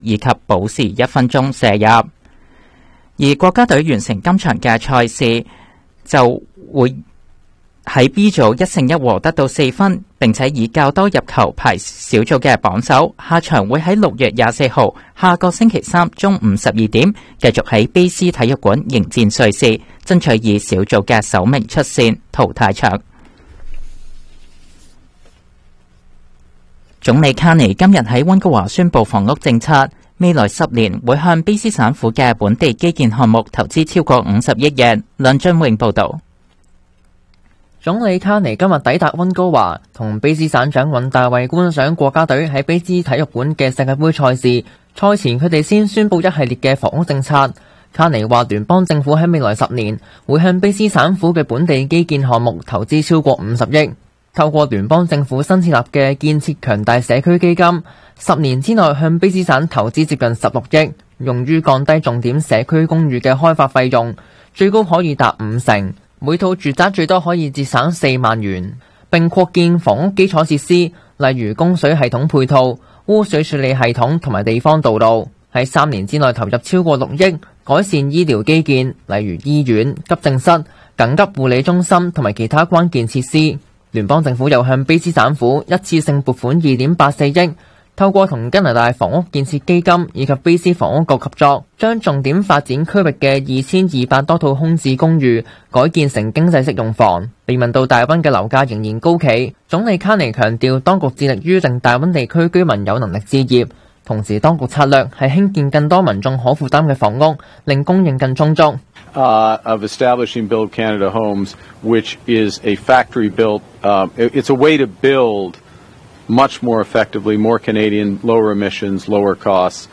以及補時1分鐘射入。而國家隊完成今場嘅賽事，就會喺 B 組1勝1和得到4分，並且以較多入球排小組嘅榜首。下場會喺6月24號，下個星期三中午12點，繼續喺卑斯體育館迎戰瑞士，爭取以小組嘅首名出線淘汰場。總理卡尼今日喺溫哥華宣布房屋政策，未來10年會向卑斯省府嘅本地基建項目投資超過50億元。梁俊永報導。 總理卡尼今日抵達溫哥華，同卑斯省長尹大衛觀賞國家隊喺卑斯體育館嘅世界盃賽事。賽前佢哋先宣布一系列嘅房屋政策。卡尼話聯邦政府喺未來10年會向卑斯省府嘅本地基建項目投資超過50億，透過聯邦政府新設立嘅建設強大社區基金，10年之內向卑斯省投資接近16億，用於降低重點社區公寓嘅開發費用，最高可以達50%。每套住宅最多可以節省4萬元，並擴建房屋基礎設施，例如供水系統配套、污水處理系統同埋地方道路。喺3年之內投入超過6億，改善醫療基建，例如醫院、急症室、緊急護理中心同埋其他關鍵設施。聯邦政府又向卑斯省府一次性撥款2.84億，透過同加拿大房屋建設基金以及卑斯房屋局合作，將重點發展區域嘅2200多套空置公寓改建成經濟適用房。被問到大溫嘅樓價仍然高企，總理卡尼強調當局致力於令大溫地區居民有能力置業，同時當局策略係興建更多民眾可負擔嘅房屋，令供應更充足。 Of establishing Build Canada Homes, which is a factory-built, it's a way to build much more effectively, more Canadian, lower emissions, lower costs,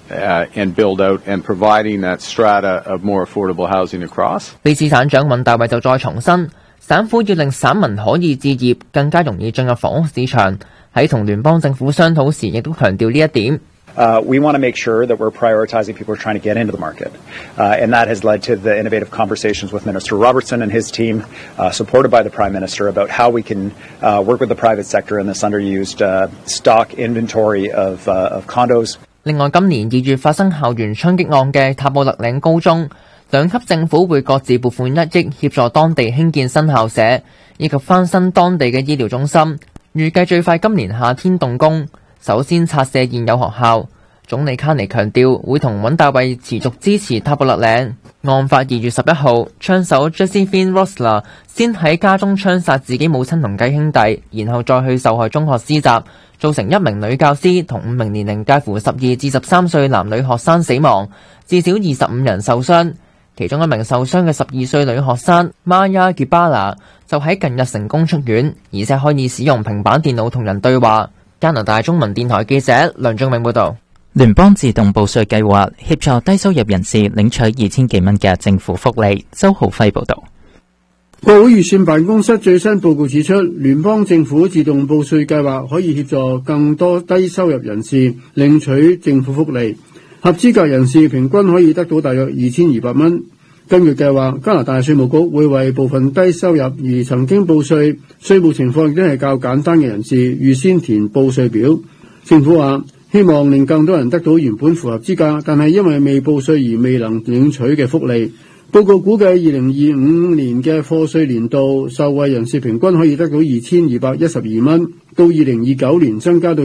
and build out and providing that strata of more affordable housing across. 卑斯省長尹大衛就再重申，省府要令省民可以置業，更加容易進入房屋市場。喺同聯邦政府商討時，亦都強調呢一點。 We want to make sure that we're prioritizing people who are trying to get into the market. And that has led to the innovative conversations with Minister Robertson and his team, supported by the Prime Minister, about how we can work with the private sector in this underused stock inventory of condos. 另外，今年2月發生校園槍擊案嘅塔布勒嶺高中，2級政府會各自撥款1億協助當地興建新校舍，以及翻新當地嘅醫療中心，預計最快今年夏天動工。首先拆卸現有學校。總理卡尼強調會同尹大衛持續支持塔布勒嶺。案發2月11號，槍手 Josephine Rosler 先喺家中槍殺自己母親同繼兄弟，然後再去受害中學施襲，造成1名女教師同5名年齡介乎12至13歲男女學生死亡，至少25人受傷。其中1名受傷嘅12歲女學生 Maya Gibala 就喺近日成功出院，而且可以使用平板電腦同人對話。加拿大中文電台記者梁仲明報道。 聯邦自動報稅計劃協助低收入人士領取2000幾蚊嘅政府福利。周浩輝報道。 國會預算辦公室最新報告指出，聯邦政府自動報稅計劃可以協助更多低收入人士領取政府福利，合資格人士平均可以得到大約2200蚊。根據計劃，加拿大稅務局會為部分低收入而曾經報稅、稅務情況亦都係較簡單嘅人士預先填報稅表。政府話希望令更多人得到原本符合資格，但係因為未報稅而未能領取嘅福利。報告估計2025年嘅課稅年度受惠人士平均可以得到2212蚊，到2029年增加到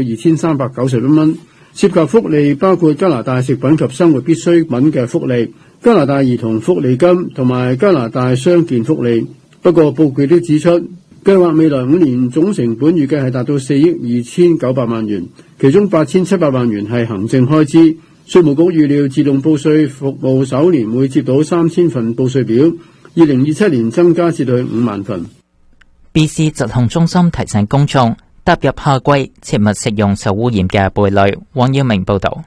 2391蚊。涉及福利包括加拿大食品及生活必需品嘅福利、加拿大兒童福利金同埋加拿大傷健福利。不過報告都指出，計劃未來5年總成本預計係達到4億2900萬元，其中8700萬元係行政開支。稅務局預料自動報稅服務首年會接到3000份報稅表，2027年增加至到5萬份。 BC 疾控中心提醒公眾踏入夏季，切勿食用受污染嘅貝類。黃耀明報導。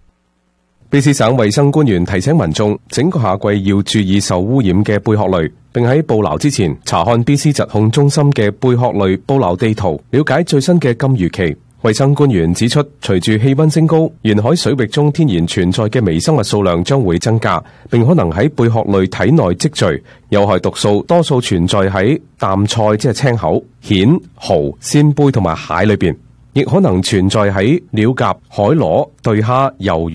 BC 省衛生官員提醒民眾，整個夏季要注意受污染嘅貝殼類，並喺捕撈之前查看 BC 疾控中心嘅貝殼類捕撈地圖，了解最新嘅禁漁期。衛生官員指出，隨住氣溫升高，沿海水域中天然存在嘅微生物數量將會增加，並可能喺貝殼類體內積聚。有害毒素多數存在喺淡菜，即係青口、蜆、蠔、鮮貝同埋蟹裏邊，亦可能存在喺鳥鴿、海螺、對蝦、魷